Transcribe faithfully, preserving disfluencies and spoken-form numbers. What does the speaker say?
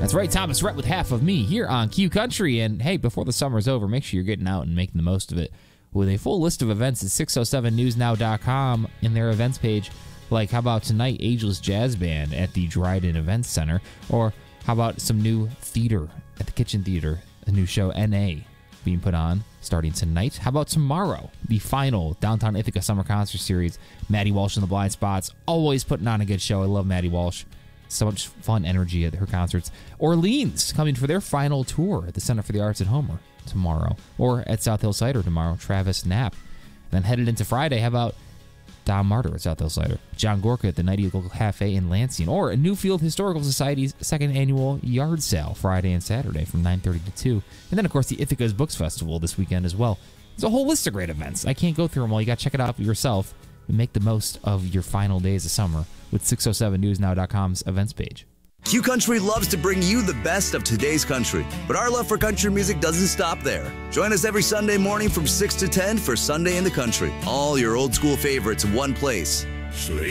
That's right, Thomas Rhett with Half of Me here on Q Country. And hey, before the summer's over, make sure you're getting out and making the most of it with a full list of events at six oh seven news now dot com in their events page. Like, how about tonight, Ageless Jazz Band at the Dryden Events Center? Or how about some new theater at the Kitchen Theater, a new show, N A, being put on starting tonight. How about tomorrow, the final Downtown Ithaca Summer Concert Series, Maddie Walsh and the Blind Spots, always putting on a good show. I love Maddie Walsh. So much fun energy at her concerts. Orleans coming for their final tour at the Center for the Arts at Homer tomorrow. Or at South Hill Cider tomorrow, Travis Knapp. And then headed into Friday, how about Don Martyr at South Hill Cider, John Gorka at the Night Eagle Cafe in Lansing, or Newfield Historical Society's second annual yard sale Friday and Saturday from nine thirty to two. And then, of course, the Ithaca's Books Festival this weekend as well. There's a whole list of great events. I can't go through them all. You got to check it out for yourself and make the most of your final days of summer with six oh seven news now dot com's events page. Q Country loves to bring you the best of today's country, but our love for country music doesn't stop there. Join us every Sunday morning from six to ten for Sunday in the Country. All your old school favorites in one place.